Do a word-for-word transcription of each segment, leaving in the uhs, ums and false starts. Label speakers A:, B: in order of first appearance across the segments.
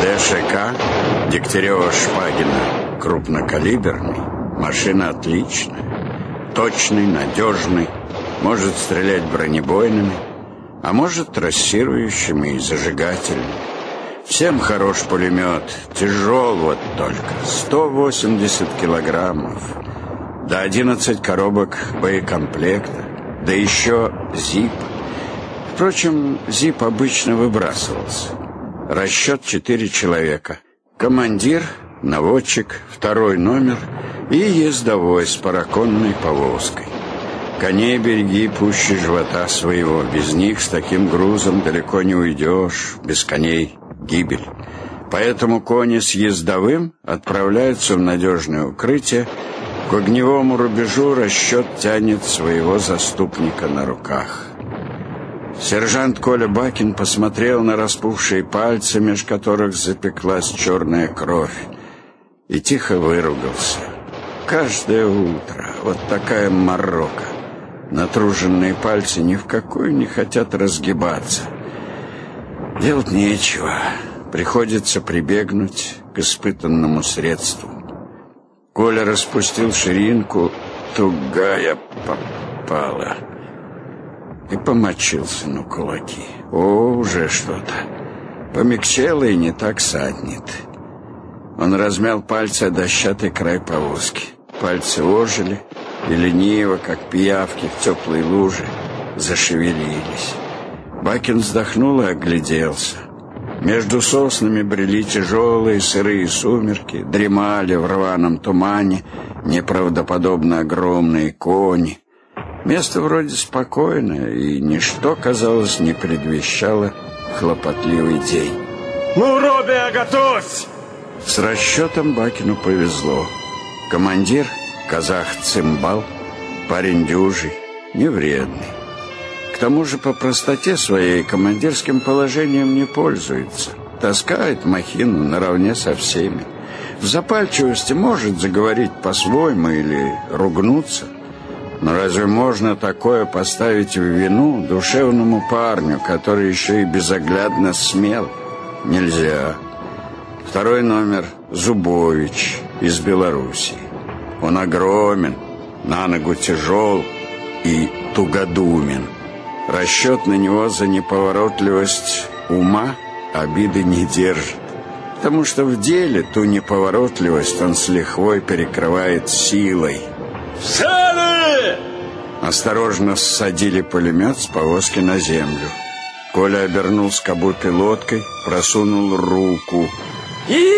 A: ДШК Дегтярева-Шпагина крупнокалиберный. Машина отличная. Точный, надежный. Может стрелять бронебойными, а может трассирующими и зажигательными. Всем хорош пулемет. Тяжел вот только. сто восемьдесят килограммов. Да одиннадцать коробок боекомплекта. Да еще ЗИП. Впрочем, ЗИП обычно выбрасывался. Расчет четыре человека. Командир, наводчик, второй номер и ездовой с параконной повозкой. Коней береги пуще живота своего. Без них с таким грузом далеко не уйдешь. Без коней гибель. Поэтому кони с ездовым отправляются в надежное укрытие. К огневому рубежу расчет тянет своего заступника на руках. Сержант Коля Бакин посмотрел на распухшие пальцы, меж которых запеклась черная кровь, и тихо выругался. Каждое утро вот такая морока. Натруженные пальцы ни в какую не хотят разгибаться. Делать нечего. Приходится прибегнуть к испытанному средству. Коля распустил ширинку, тугая попала, и помочился на кулаки. О, уже что-то. Помягчело и не так саднет. Он размял пальцы о дощатый край повозки. Пальцы ожили и лениво, как пиявки в теплой луже, зашевелились. Бакин вздохнул и огляделся. Между соснами брели тяжелые сырые сумерки, дремали в рваном тумане неправдоподобно огромные кони. Место вроде спокойное, и ничто, казалось, не предвещало хлопотливый день.
B: «Ну, Робя, готовься!»
A: С расчетом Бакину повезло. Командир, казах Цимбал, парень дюжий, невредный. К тому же по простоте своей командирским положением не пользуется. Таскает махину наравне со всеми. В запальчивости может заговорить по-своему или ругнуться. Но разве можно такое поставить в вину душевному парню, который еще и безоглядно смел? Нельзя. Второй номер — Зубович из Белоруссии. Он огромен, на ногу тяжел и тугодумен. Расчет на него за неповоротливость ума обиды не держит, потому что в деле ту неповоротливость он с лихвой перекрывает силой.
B: «Сады!»
A: Осторожно ссадили пулемет с повозки на землю. Коля обернул скобу пилоткой, просунул руку.
B: И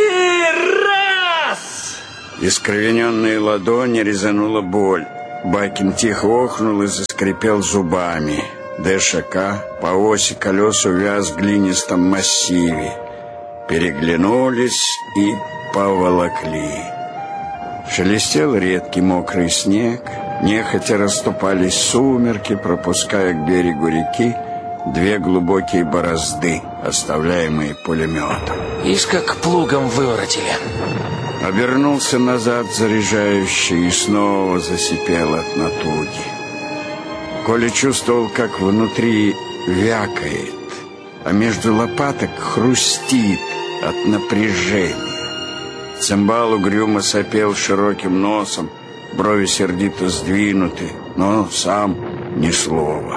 B: раз!
A: Искривленные ладони резанула боль. Бакин тихо охнул и заскрипел зубами. ДШК по оси колес увяз в глинистом массиве. Переглянулись и поволокли. Шелестел редкий мокрый снег, нехотя расступались сумерки, пропуская к берегу реки две глубокие борозды, оставляемые пулеметом.
C: Ишь, как плугом выворотили.
A: Обернулся назад заряжающий и снова засипел от натуги. Коля чувствовал, как внутри вякает, а между лопаток хрустит от напряжения. Цимбал угрюмо сопел широким носом, брови сердито сдвинуты, но сам ни слова.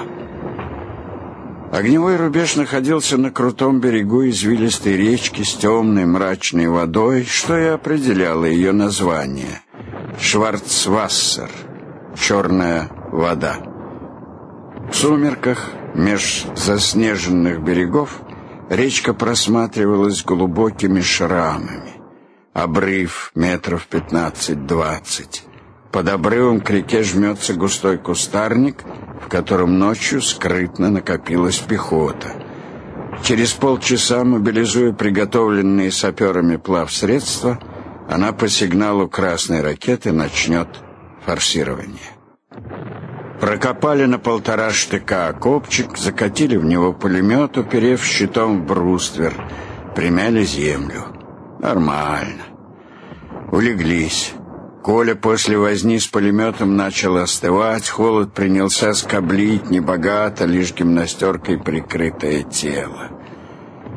A: Огневой рубеж находился на крутом берегу извилистой речки с темной мрачной водой, что и определяло ее название — Шварцвассер — черная вода. В сумерках меж заснеженных берегов речка просматривалась глубокими шрамами. Обрыв метров пятнадцать-двадцать. Под обрывом к реке жмется густой кустарник, в котором ночью скрытно накопилась пехота. Через полчаса, мобилизуя приготовленные саперами плавсредства, она по сигналу красной ракеты начнет форсирование. Прокопали на полтора штыка окопчик, закатили в него пулемет, уперев щитом в бруствер, примяли землю. Нормально. Улеглись. Коля после возни с пулеметом начал остывать, холод принялся скоблить небогато, лишь гимнастеркой прикрытое тело.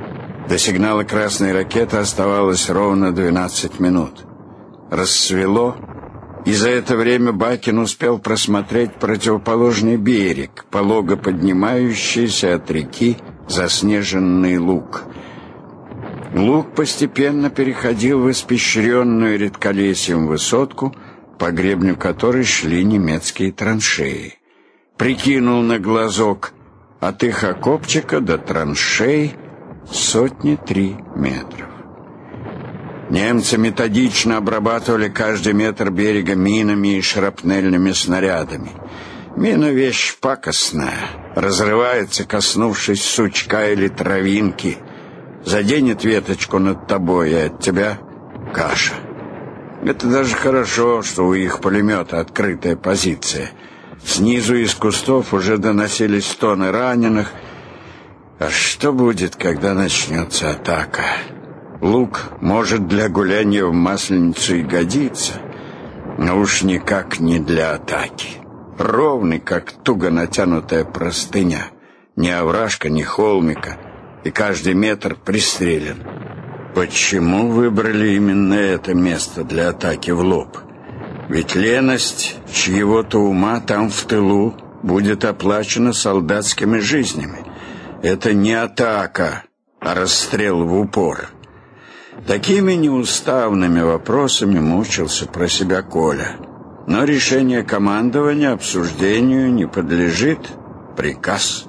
A: До сигнала красной ракеты оставалось ровно двенадцать минут. Рассвело, и за это время Бакин успел просмотреть противоположный берег, полого поднимающийся от реки заснеженный луг. Луг постепенно переходил в испещренную редколесьем высотку, по гребню которой шли немецкие траншеи. Прикинул на глазок: от их окопчика до траншей сотни три метров. Немцы методично обрабатывали каждый метр берега минами и шрапнельными снарядами. Мина — вещь пакостная, разрывается, коснувшись сучка или травинки, заденет веточку над тобой, и от тебя каша. Это даже хорошо, что у их пулемета открытая позиция. Снизу из кустов уже доносились стоны раненых. А что будет, когда начнется атака? Луг, может, для гуляния в Масленицу и годится, но уж никак не для атаки. Ровный, как туго натянутая простыня. Ни овражка, ни холмика, и каждый метр пристрелен. Почему выбрали именно это место для атаки в лоб? Ведь леность чьего-то ума там в тылу будет оплачена солдатскими жизнями. Это не атака, а расстрел в упор. Такими неуставными вопросами мучился про себя Коля. Но решение командования обсуждению не подлежит. Приказ.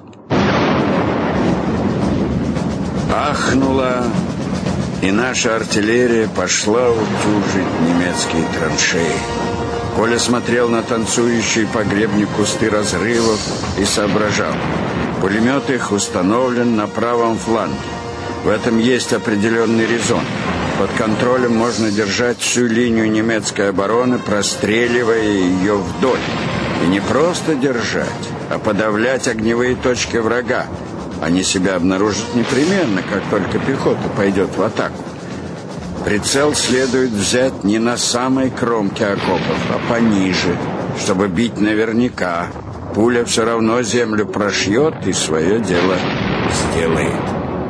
A: Ахнула, и наша артиллерия пошла утюжить немецкие траншеи. Коля смотрел на танцующие по гребню кусты разрывов и соображал. Пулемет их установлен на правом фланге. В этом есть определенный резон. Под контролем можно держать всю линию немецкой обороны, простреливая ее вдоль. И не просто держать, а подавлять огневые точки врага. Они себя обнаружат непременно, как только пехота пойдет в атаку. Прицел следует взять не на самой кромке окопов, а пониже, чтобы бить наверняка. Пуля все равно землю прошьет и свое дело сделает.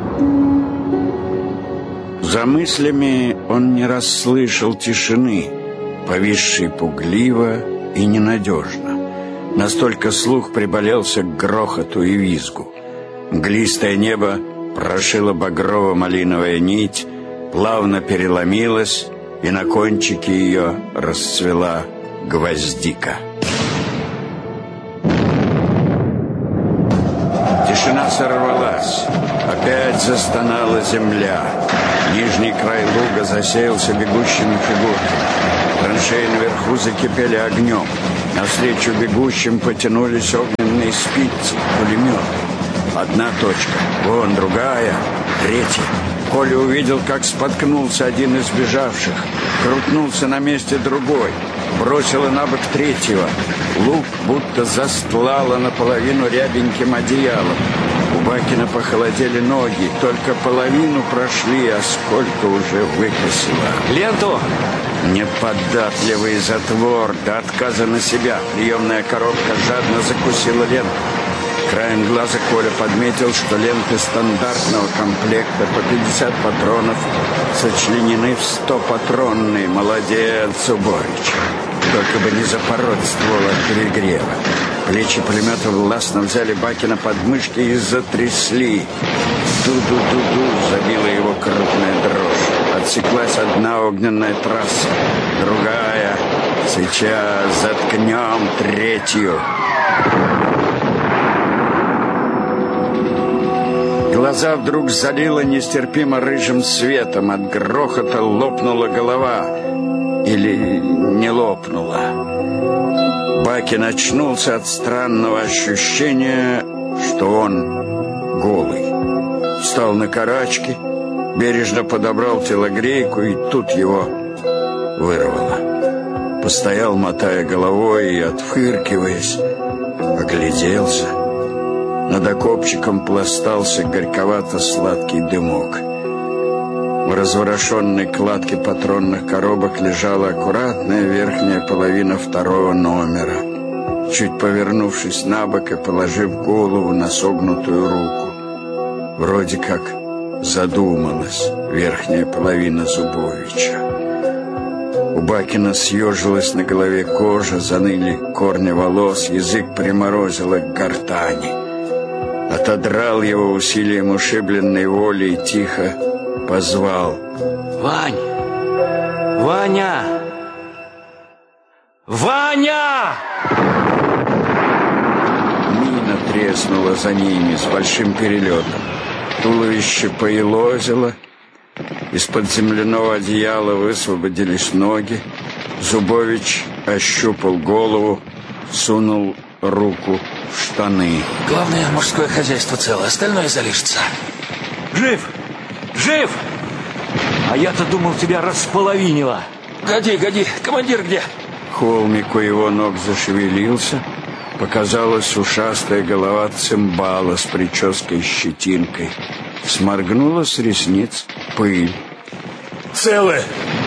A: За мыслями он не расслышал тишины, повисшей пугливо и ненадежно. Настолько слух приболелся к грохоту и визгу. Мглистое небо прошила багрово-малиновая нить, плавно переломилась, и на кончике ее расцвела гвоздика. Тишина сорвалась. Опять застонала земля. Нижний край луга засеялся бегущими фигурками. Траншеи наверху закипели огнем. Навстречу бегущим потянулись огненные спицы, пулеметы. Одна точка, вон другая, третья. Коля увидел, как споткнулся один из бежавших. Крутнулся на месте другой. Бросило на бок третьего. Луг будто застлало наполовину рябеньким одеялом. У Бакина похолодели ноги. Только половину прошли, а сколько уже выкосило.
C: Ленту!
A: Неподатливый затвор до отказа на себя. Приемная коробка жадно закусила ленту. Краем глаза Коля подметил, что ленты стандартного комплекта по пятьдесят патронов сочленены в стопатронные. Молодец, Зубович. Только бы не запороть ствол от перегрева. Плечи пулемета властно взяли Бакина под мышки и затрясли. Ду-ду-ду-ду забила его крупная дрожь. Отсеклась одна огненная трасса, другая. Сейчас заткнем третью. Глаза вдруг залило нестерпимо рыжим светом. От грохота лопнула голова. Или не лопнула. Бакин очнулся от странного ощущения, что он голый. Встал на карачки, бережно подобрал телогрейку, и тут его вырвало. Постоял, мотая головой и отфыркиваясь, огляделся. Над окопчиком пластался горьковато-сладкий дымок. В разворошенной кладке патронных коробок лежала аккуратная верхняя половина второго номера. Чуть повернувшись на бок и положив голову на согнутую руку, вроде как задумалась верхняя половина Зубовича. У Бакина съежилась на голове кожа, заныли корни волос, язык приморозило к гортани. Отодрал его усилием ушибленной воли и тихо позвал:
C: Вань! Ваня! Ваня!
A: Мина треснула за ними с большим перелетом. Туловище поелозило. Из-под земляного одеяла высвободились ноги. Зубович ощупал голову, сунул руку в штаны.
C: Главное, мужское хозяйство целое, остальное залишится.
B: Жив! Жив! А я-то думал, тебя располовинило.
C: Годи, годи, командир где?
A: Холмик у его ног зашевелился. Показалась ушастая голова цимбала с прической-щетинкой. Сморгнула с ресниц пыль.
B: Целы!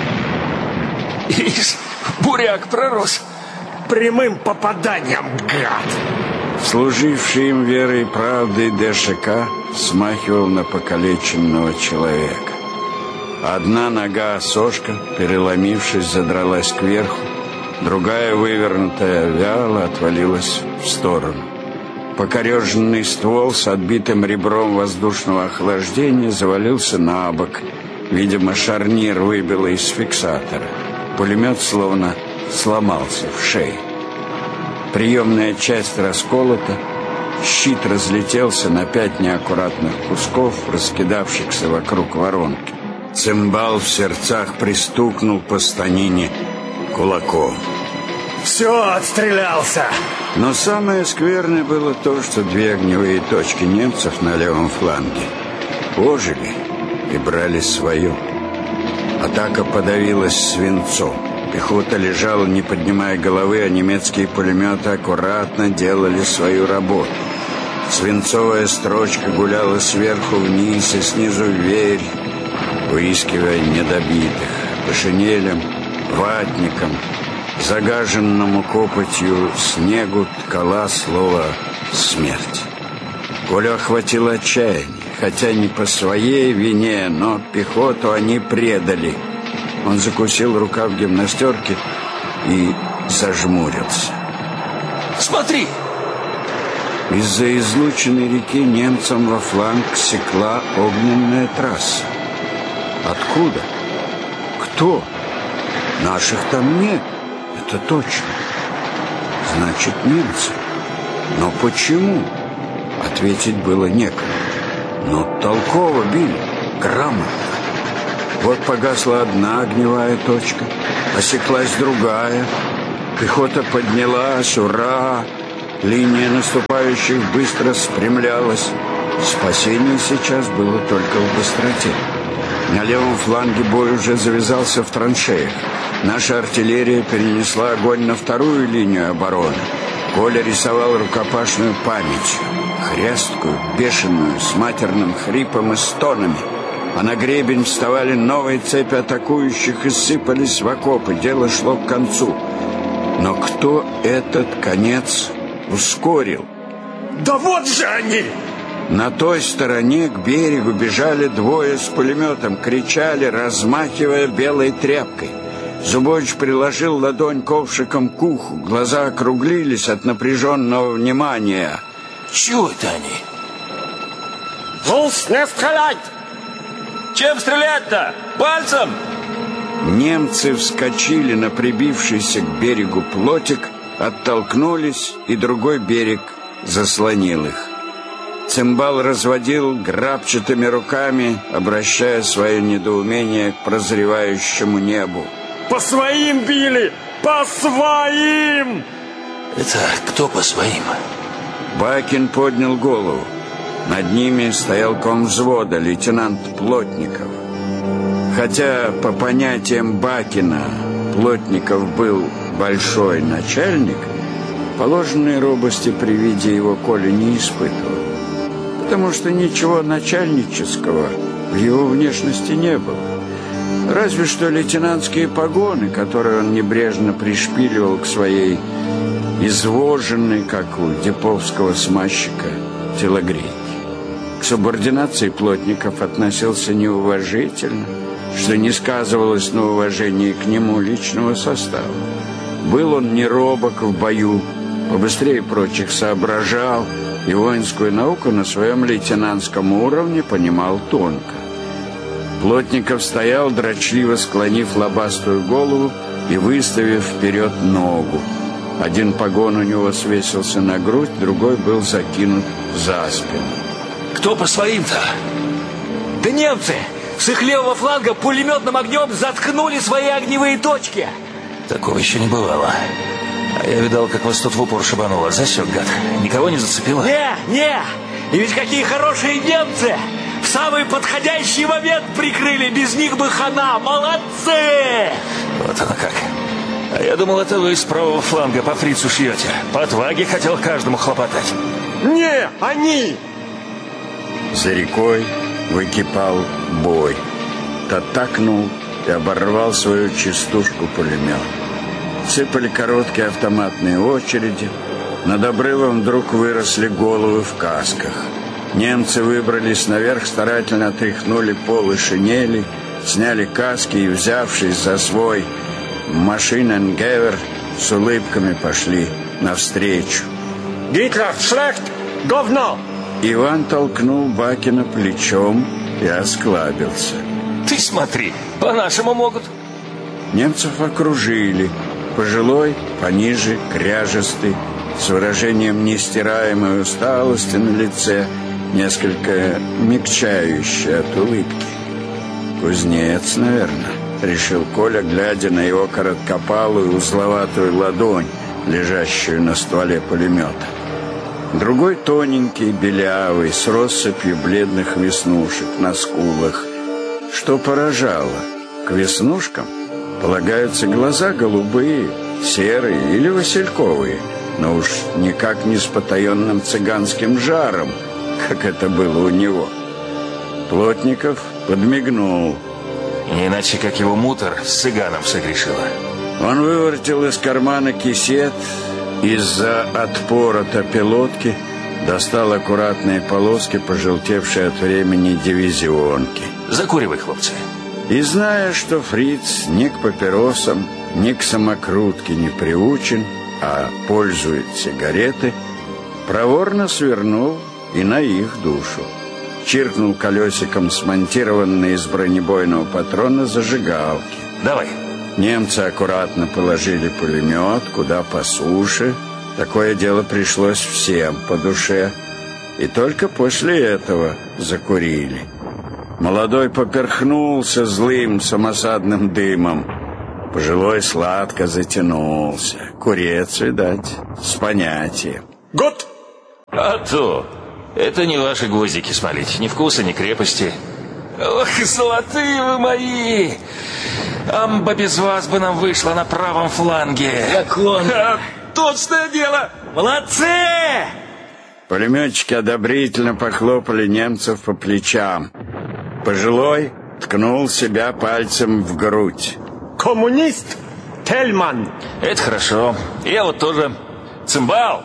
C: Ишь, буряк пророс.
B: Прямым попаданием, гад!
A: Служивший им верой и правдой ДШК смахивал на покалеченного человека. Одна нога Сошка, переломившись, задралась кверху, другая, вывернутая, вяло отвалилась в сторону. Покореженный ствол с отбитым ребром воздушного охлаждения завалился на бок. Видимо, шарнир выбило из фиксатора. Пулемет словно сломался в шее. Приемная часть расколота, щит разлетелся на пять неаккуратных кусков, раскидавшихся вокруг воронки. Цимбал в сердцах пристукнул по станине кулаком.
B: Все, отстрелялся!
A: Но самое скверное было то, что две огневые точки немцев на левом фланге ожили и брали свое. Атака подавилась свинцом. Пехота лежала, не поднимая головы, а немецкие пулеметы аккуратно делали свою работу. Свинцовая строчка гуляла сверху вниз и снизу вверх, выискивая недобитых. По шинелям, ватникам, загаженному копотью снегу ткала слово «смерть». Колю охватило отчаяние, хотя не по своей вине, но пехоту они предали. Он закусил рукав гимнастерки и зажмурился.
C: Смотри!
A: Из-за излученной реки немцам во фланг секла огненная трасса. Откуда? Кто? Наших там нет, это точно. Значит, немцы. Но почему? Ответить было некому. Но толково били, грамотно. Вот погасла одна огневая точка, осеклась другая. Пехота поднялась, ура! Линия наступающих быстро спрямлялась. Спасение сейчас было только в быстроте. На левом фланге бой уже завязался в траншеях. Наша артиллерия перенесла огонь на вторую линию обороны. Коля рисовал рукопашную памятью, хресткую, бешеную, с матерным хрипом и стонами. А на гребень вставали новые цепи атакующих и сыпались в окопы. Дело шло к концу. Но кто этот конец ускорил?
B: Да вот же они!
A: На той стороне к берегу бежали двое с пулеметом, кричали, размахивая белой тряпкой. Зубович приложил ладонь ковшиком к уху. Глаза округлились от напряженного внимания.
C: Чего это они?
B: Лус, не стрелять! Чем стрелять-то? Пальцем?
A: Немцы вскочили на прибившийся к берегу плотик, оттолкнулись, и другой берег заслонил их. Цимбал разводил грабчатыми руками, обращая свое недоумение к прозревающему небу.
B: По своим били! По своим!
C: Это кто по своим?
A: Бакин поднял голову. Над ними стоял комвзвода, лейтенант Плотников. Хотя, по понятиям Бакина, Плотников был большой начальник, положенной робости при виде его Коля не испытывал, потому что ничего начальнического в его внешности не было. Разве что лейтенантские погоны, которые он небрежно пришпиливал к своей извоженной, как у деповского смазчика, телогрейке. К к субординации плотников относился неуважительно, что не сказывалось на уважении к нему личного состава. Был он не робок в бою, побыстрее прочих соображал, и воинскую науку на своем лейтенантском уровне понимал тонко. Плотников стоял, дрочливо склонив лобастую голову и выставив вперед ногу. Один погон у него свесился на грудь, другой был закинут за спину.
C: Кто по своим-то?
B: Да немцы! С их левого фланга пулеметным огнем заткнули свои огневые точки.
C: Такого еще не бывало. А я видал, как вас тут в упор шибануло. Засек, гад. Никого не зацепило?
B: Не, не! И ведь какие хорошие немцы! В самый подходящий момент прикрыли. Без них бы хана. Молодцы!
C: Вот оно как. А я думал, это вы с правого фланга по фрицу шьете. По отваге хотел каждому хлопотать.
D: Не, они!
A: За рекой выкипал бой. Татакнул и оборвал свою частушку пулемет. Сыпали короткие автоматные очереди. Над обрывом вдруг выросли головы в касках. Немцы выбрались наверх, старательно отряхнули полы шинели, сняли каски и, взявшись за свой машиненгевер, с улыбками пошли навстречу.
D: Гитлер, шлехт, говно!
A: Иван толкнул Бакина плечом и осклабился.
C: Ты смотри, по-нашему могут.
A: Немцев окружили. Пожилой, пониже, кряжестый, с выражением нестираемой усталости на лице, несколько мягчающий от улыбки. «Кузнец, наверное», — решил Коля, глядя на его короткопалую узловатую ладонь, лежащую на стволе пулемета. Другой тоненький, белявый, с россыпью бледных веснушек на скулах. Что поражало, к веснушкам полагаются глаза голубые, серые или васильковые, но уж никак не с потаенным цыганским жаром, как это было у него. Плотников подмигнул.
C: Иначе как его мутор с цыганом согрешила.
A: Он вывертел из кармана кисет, из-за отпорота пилотки достал аккуратные полоски, пожелтевшие от времени дивизионки.
C: Закуривай, хлопцы.
A: И зная, что фриц ни к папиросам, ни к самокрутке не приучен, а пользует сигареты, проворно свернул и на их душу. Чиркнул колесиком смонтированной из бронебойного патрона зажигалки.
C: Давай.
A: Немцы аккуратно положили пулемет куда по суше. Такое дело пришлось всем по душе. И только после этого закурили. Молодой поперхнулся злым самосадным дымом. Пожилой сладко затянулся. Курец, видать, с понятием.
D: Год!
C: А то! Это не ваши гвоздики смолить. Ни вкуса, ни крепости. Ох, золотые вы мои! Амба без вас бы нам вышла на правом фланге.
B: Как он!
C: А, точное дело!
B: Молодцы!
A: Пулеметчики одобрительно похлопали немцев по плечам. Пожилой ткнул себя пальцем в грудь.
D: Коммунист Тельман.
C: Это хорошо. Я вот тоже. Цимбал!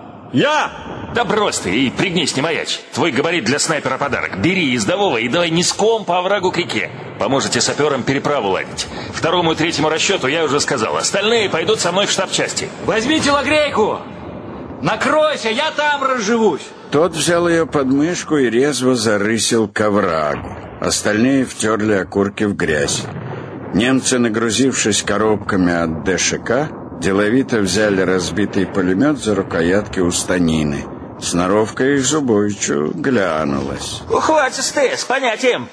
D: Я!
C: Да брось ты и пригнись, не маячь. Твой габарит для снайпера подарок. Бери ездового и давай низком по оврагу к реке. Поможете саперам переправу ладить. Второму и третьему расчету я уже сказал. Остальные пойдут со мной в штаб части.
B: Возьми телогрейку! Накройся, я там разживусь!
A: Тот взял ее под мышку и резво зарысил к оврагу. Остальные втерли окурки в грязь. Немцы, нагрузившись коробками от ДШК, деловито взяли разбитый пулемет за рукоятки у станины. Сноровка их Зубовичу глянулась.
B: Хватит ты, с понятием!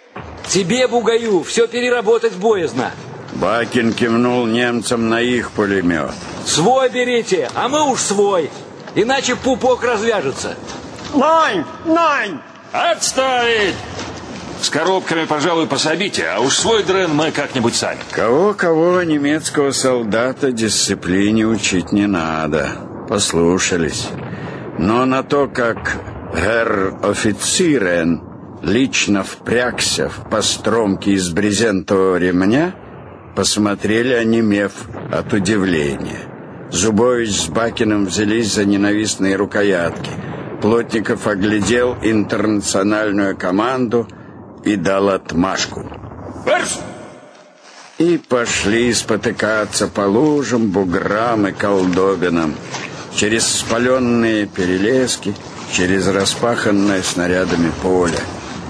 B: Тебе, бугаю, все переработать боязно.
A: Бакин кивнул немцам на их пулемет.
B: Свой берите, а мы уж свой. Иначе пупок развяжется.
D: Найн! Найн!
C: Отставить! С коробками, пожалуй, пособите, а уж свой дрен мы как-нибудь сами.
A: Кого-кого немецкого солдата дисциплине учить не надо. Послушались. Но на то, как герр офицерен лично впрягся в постромки из брезентового ремня, посмотрели, онемев от удивления. Зубович с Бакиным взялись за ненавистные рукоятки. Плотников оглядел интернациональную команду и дал отмашку.
B: Марш!
A: И пошли спотыкаться по лужам, буграм и колдобинам, через спаленные перелески, через распаханное снарядами поле.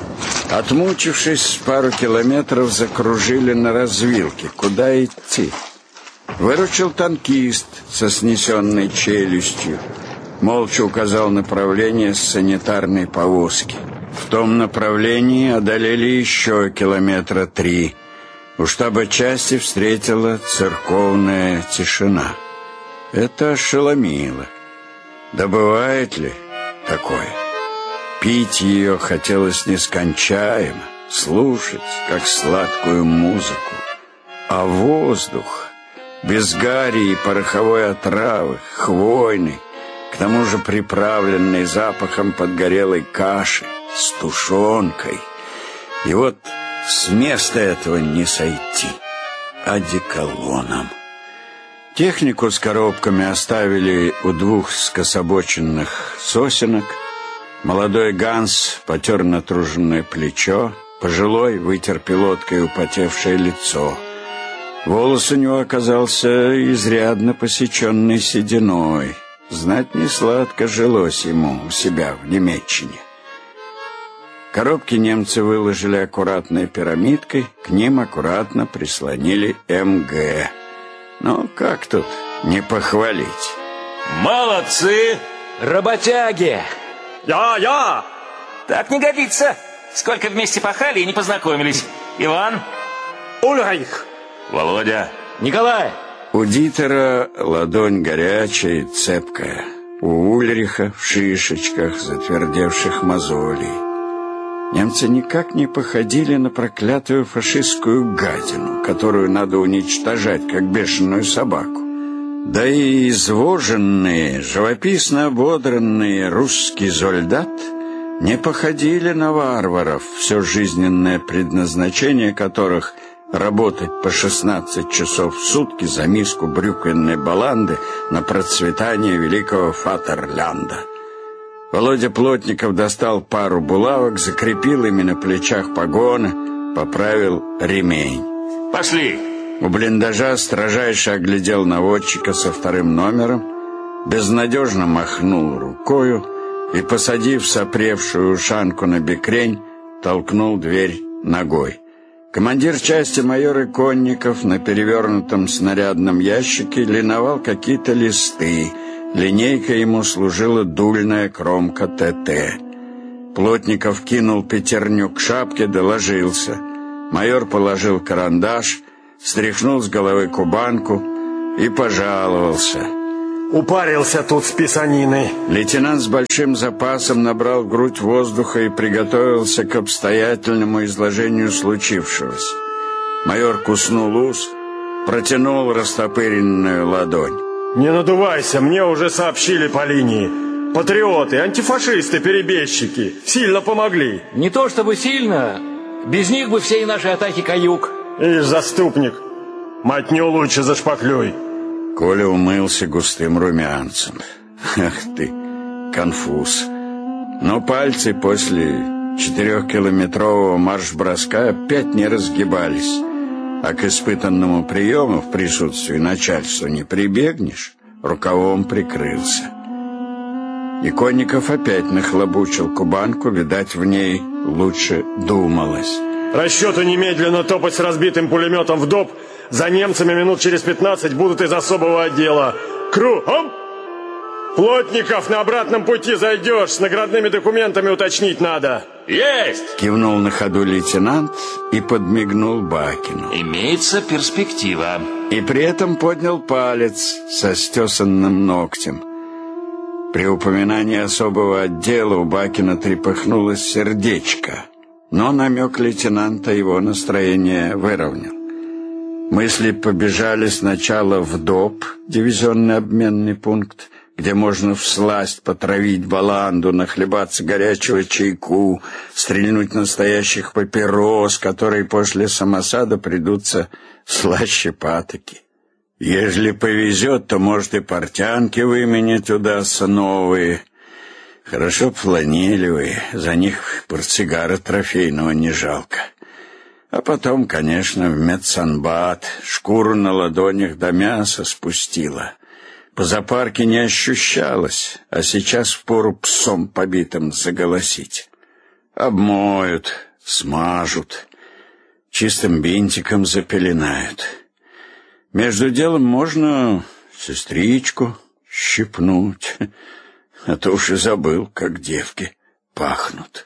A: Отмучившись пару километров, закружили на развилке. Куда идти? Выручил танкист со снесенной челюстью. Молча указал направление с санитарной повозки. В том направлении одолели еще километра три. У штаба части встретила церковная тишина. Это ошеломило. Да бывает ли такое? Пить ее хотелось нескончаемо, слушать, как сладкую музыку. А воздух, без гари и пороховой отравы, хвойный, к тому же приправленный запахом подгорелой каши с тушенкой. И вот с места этого не сойти, одеколоном. Технику с коробками оставили у двух скособоченных сосенок. Молодой Ганс потер натруженное плечо, пожилой вытер пилоткой употевшее лицо. Волос у него оказался изрядно посеченный сединой. Знать не сладко жилось ему у себя в Немеччине. Коробки немцы выложили аккуратной пирамидкой, к ним аккуратно прислонили эм гэ. Ну, как тут не похвалить?
C: Молодцы!
B: Работяги!
D: Я, я!
C: Так не годится. Сколько вместе пахали и не познакомились. Иван?
D: Ульрих!
C: Володя?
B: Николай!
A: У Дитера ладонь горячая и цепкая. У Ульриха в шишечках затвердевших мозолей. Немцы никак не походили на проклятую фашистскую гадину, которую надо уничтожать, как бешеную собаку. Да и извоженные, живописно ободранные русский солдат не походили на варваров, все жизненное предназначение которых — работать по шестнадцать часов в сутки за миску брюквенной баланды на процветание великого Фатерлянда. Володя Плотников достал пару булавок, закрепил ими на плечах погоны, поправил ремень.
C: Пошли!
A: У блиндажа строжайше оглядел наводчика со вторым номером, безнадежно махнул рукою и, посадив сопревшую ушанку на бекрень, толкнул дверь ногой. Командир части майор Иконников на перевернутом снарядном ящике линовал какие-то листы. Линейкой ему служила дульная кромка тэ тэ. Плотников кинул пятерню к шапке, доложился. Майор положил карандаш, стряхнул с головы кубанку и пожаловался.
D: Упарился тут с писаниной.
A: Лейтенант с большим запасом набрал в грудь воздуха и приготовился к обстоятельному изложению случившегося. Майор куснул ус, протянул растопыренную ладонь.
D: Не надувайся, мне уже сообщили по линии. Патриоты, антифашисты, перебежчики сильно помогли.
B: Не то чтобы сильно, без них бы все наши атаки каюк.
D: И заступник, мотню лучше зашпаклюй.
A: Коля умылся густым румянцем. Ах ты, конфуз. Но пальцы после четырехкилометрового марш-броска опять не разгибались. А к испытанному приему в присутствии начальства не прибегнешь, рукавом прикрылся. Иконников опять нахлобучил кубанку, видать, в ней лучше думалось.
D: Расчету немедленно топать с разбитым пулеметом в доп. За немцами минут через пятнадцать будут из особого отдела. Кругом! Плотников, на обратном пути зайдешь, с наградными документами уточнить надо.
C: Есть!
A: Кивнул на ходу лейтенант и подмигнул Бакину.
C: Имеется перспектива.
A: И при этом поднял палец со стесанным ногтем. При упоминании особого отдела у Бакина трепыхнулось сердечко, но намек лейтенанта его настроение выровнял. Мысли побежали сначала в доп, дивизионный обменный пункт, где можно всласть потравить баланду, нахлебаться горячего чайку, стрельнуть настоящих папирос, которые после самосада придутся слаще патоки. Ежели повезет, то, может, и портянки выменять удастся новые. Хорошо планелевые, за них портсигара трофейного не жалко. А потом, конечно, в медсанбат, шкуру на ладонях до мяса спустила. По запарке не ощущалось, а сейчас впору псом побитым заголосить. Обмоют, смажут, чистым бинтиком запеленают. Между делом можно сестричку щипнуть, а то уж и забыл, как девки пахнут.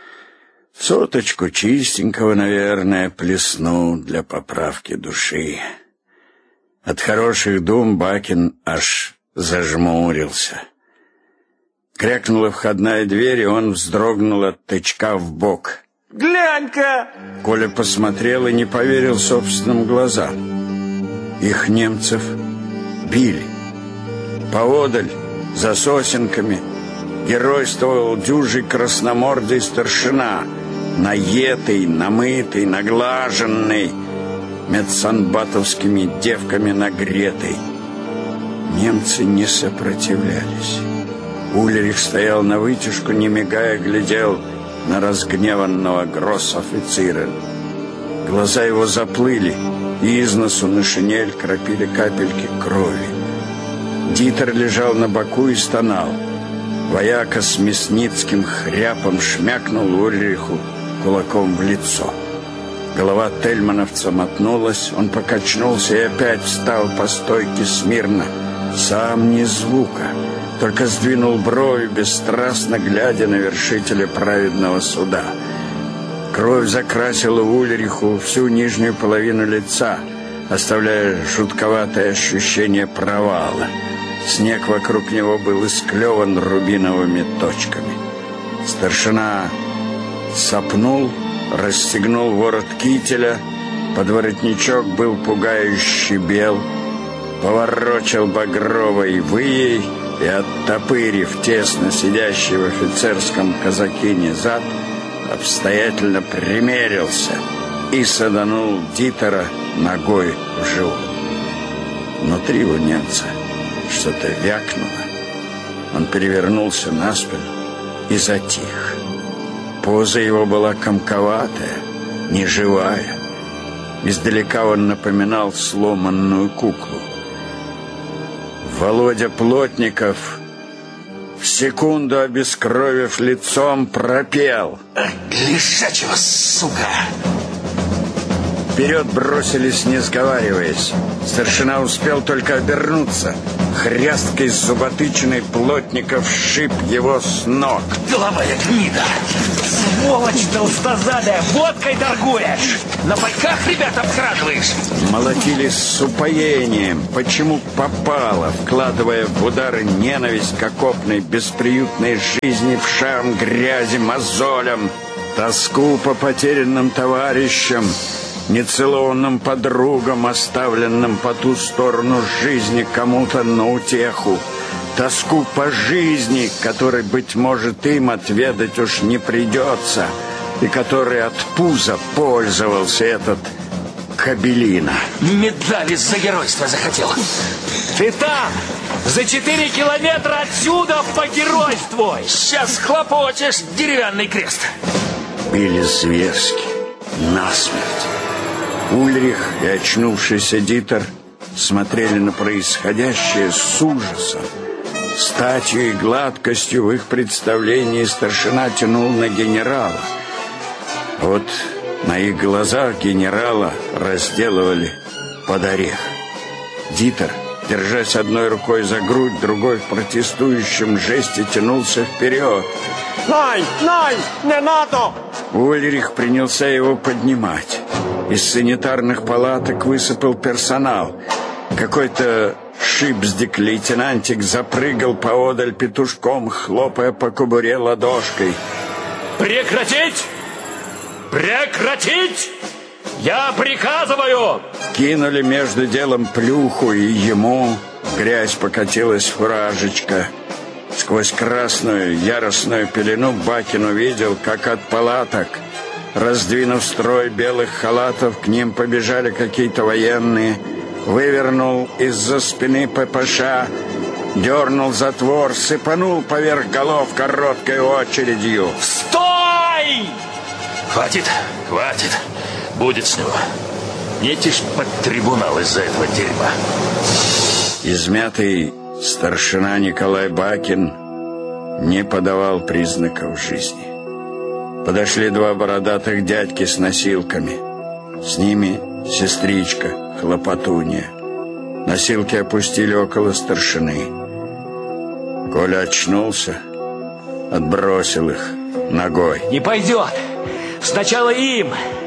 A: Соточку чистенького, наверное, плесну для поправки души. От хороших дум Бакин аж зажмурился. Крякнула входная дверь, и он вздрогнул от тычка в бок.
B: Глянь-ка!
A: Коля посмотрел и не поверил собственным глазам. Их немцев били. Поодаль, за сосенками, геройствовал дюжий красномордый старшина, наетый, намытый, наглаженный, медсанбатовскими девками нагретый. Немцы не сопротивлялись. Ульрих стоял на вытяжку, не мигая, глядел на разгневанного гросс-офицера. Глаза его заплыли, и из носу на шинель кропили капельки крови. Дитер лежал на боку и стонал. Вояка с мясницким хряпом шмякнул Ульриху кулаком в лицо. Голова тельмановца мотнулась, он покачнулся и опять встал по стойке смирно. Сам ни звука, только сдвинул брови, бесстрастно глядя на вершителя праведного суда. Кровь закрасила Ульриху всю нижнюю половину лица, оставляя жутковатое ощущение провала. Снег вокруг него был исклеван рубиновыми точками. Старшина сопнул, расстегнул ворот кителя, подворотничок был пугающе бел, поворочил багровой выей и, оттопырив тесно сидящий в офицерском казакине зад, обстоятельно примерился и саданул Дитера ногой в живот. Внутри у немца что-то вякнуло. Он перевернулся на спину и затих. Поза его была комковатая, неживая. Издалека он напоминал сломанную куклу. Володя Плотников, в секунду обескровив лицом, пропел:
B: Лежачего, сука!
A: Вперед бросились, не сговариваясь. Старшина успел только обернуться. Хрясткой зуботычиной Плотников сшиб его с ног.
B: Головая гнида! Сволочь толстозадая! Водкой торгуешь! На пайках ребят обкрадываешь!
A: Молотили с упоением, почему попало, вкладывая в удары ненависть к окопной бесприютной жизни, вшам, грязи, мозолям, тоску по потерянным товарищам, нецелованным подругам, оставленным по ту сторону жизни кому-то на утеху, тоску по жизни, которой, быть может, им отведать уж не придется, и которой от пуза пользовался этот Кабелина.
B: Медали за геройство захотел. Ты там, за четыре километра отсюда, погеройствуй!
C: Сейчас хлопочешь, деревянный крест.
A: Били зверски, насмерть. Ульрих и очнувшийся Дитер смотрели на происходящее с ужасом. Статью и гладкостью в их представлении старшина тянул на генерала. А вот на их глазах генерала разделывали под орех. Дитер, держась одной рукой за грудь, другой в протестующем жесте тянулся вперед.
D: Най, най, не надо!
A: Ульрих принялся его поднимать. Из санитарных палаток высыпал персонал. Какой-то шипздик-лейтенантик запрыгал поодаль петушком, хлопая по кобуре ладошкой.
B: Прекратить! Прекратить! Я приказываю!
A: Кинули между делом плюху, и ему грязь покатилась фуражечка. Сквозь красную яростную пелену Бакин увидел, как от палаток, раздвинув строй белых халатов, к ним побежали какие-то военные. Вывернул из-за спины ППШ Дернул затвор, сыпанул поверх голов короткой очередью.
B: Стой!
C: Хватит, хватит. Будет с него. Не тишь под трибунал из-за этого дерьма.
A: Измятый старшина Николай Бакин не подавал признаков жизни. Подошли два бородатых дядьки с носилками. С ними сестричка, хлопотунья. Носилки опустили около старшины. Коля очнулся, отбросил их ногой.
B: Не пойдет. Сначала им.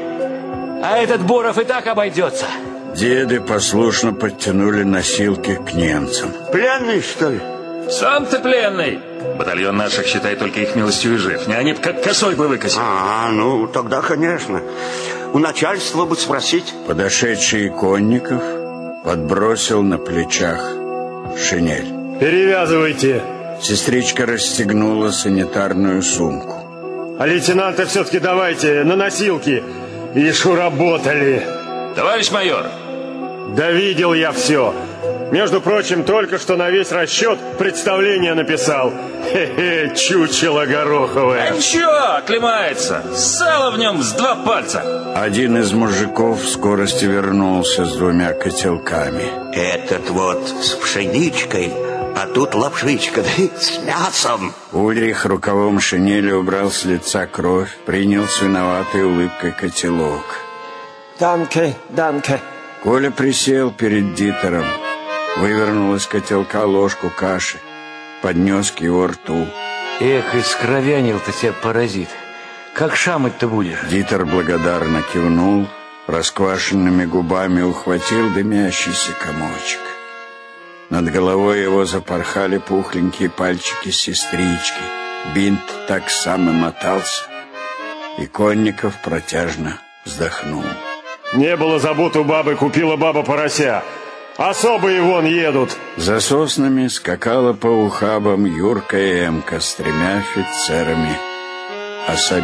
B: А этот Боров и так обойдется.
A: Деды послушно подтянули носилки к немцам.
E: Пленный, что ли?
C: Сам ты пленный. Батальон наших, считай, только их милостью и жив. Не они б как косой бы выкосили.
E: А, ну, тогда, конечно. У начальства бы спросить.
A: Подошедший Конников подбросил на плечах шинель.
D: Перевязывайте.
A: Сестричка расстегнула санитарную сумку.
D: А лейтенанта все-таки давайте на носилки. Ишь, уработали.
C: Товарищ майор.
D: Да видел я все. Между прочим, только что на весь расчет представление написал. Хе-хе, чучело гороховое.
C: А ничего, оклемается. Сало в нем с два пальца.
A: Один из мужиков в скорости вернулся с двумя котелками.
E: Этот вот с пшеничкой, а тут лапшичка, да и с мясом.
A: Ульрих рукавом шинели убрал с лица кровь, принял с виноватой улыбкой котелок.
D: Данке, данке.
A: Коля присел перед Дитером, вывернул из котелка ложку каши, поднес к его рту.
B: Эх, искровянил-то тебя, паразит. Как шамать-то будешь?
A: Дитер благодарно кивнул, расквашенными губами ухватил дымящийся комочек. Над головой его запорхали пухленькие пальчики сестрички. Бинт так сам и мотался, и Конников протяжно вздохнул.
D: Не было забот у бабы, купила баба порося. Особые вон едут.
A: За соснами скакала по ухабам юркая эмка с тремя офицерами. Особенно